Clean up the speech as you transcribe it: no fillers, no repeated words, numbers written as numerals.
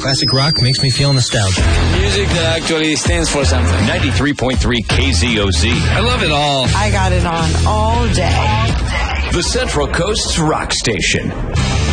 Classic rock makes me feel nostalgic. Music that actually stands for something. 93.3 KZOZ. I love it all. I got it on all day. The Central Coast's rock station.